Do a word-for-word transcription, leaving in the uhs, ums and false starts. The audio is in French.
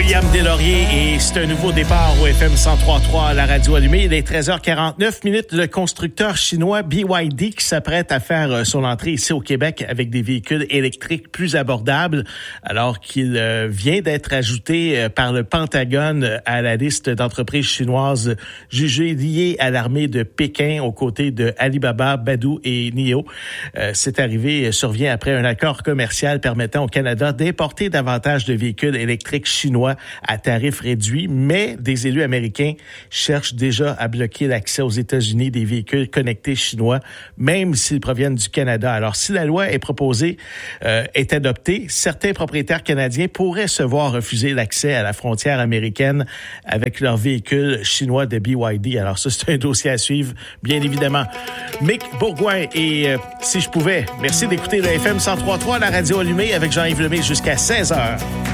William Deslauriers et c'est un nouveau départ au F M cent trois virgule trois à la radio allumée. Il est treize heures quarante-neuf minutes. Le constructeur chinois B Y D qui s'apprête à faire son entrée ici au Québec avec des véhicules électriques plus abordables alors qu'il euh, vient d'être ajouté euh, par le Pentagone à la liste d'entreprises chinoises jugées liées à l'armée de Pékin aux côtés de Alibaba, Baidu et N I O. Euh, c'est arrivé, survient après un accord commercial permettant au Canada d'importer davantage de véhicules électriques chinois à tarif réduit, mais des élus américains cherchent déjà à bloquer l'accès aux États-Unis des véhicules connectés chinois, même s'ils proviennent du Canada. Alors, si la loi est proposée, euh, est adoptée, certains propriétaires canadiens pourraient se voir refuser l'accès à la frontière américaine avec leurs véhicules chinois de B Y D. Alors, ça, c'est un dossier à suivre, bien évidemment. Mick Bourgoin et euh, Si je pouvais, merci d'écouter le F M cent trois virgule trois, la radio allumée avec Jean-Yves Lemay jusqu'à seize heures.